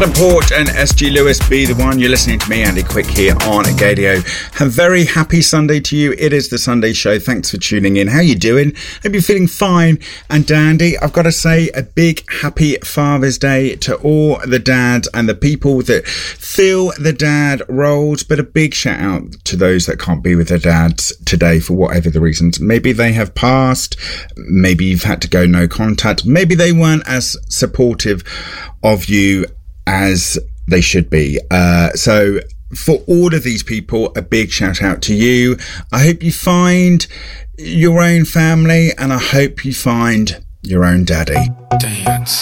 Adam Port and SG Lewis, Be The One. You're listening to me, Andy Quick, here on Gadio. A very happy Sunday to you. It is the Sunday show. Thanks for tuning in. How you doing? Hope you're feeling fine and dandy. I've got to say a big happy Father's Day to all the dads and the people that fill the dad roles, but a big shout out to those that can't be with their dads today for whatever the reasons. Maybe they have passed, maybe you've had to go no contact, maybe they weren't as supportive of you as they should be. So for all of these people, a big shout out to you. I hope you find your own family and I hope you find your own daddy. Dance.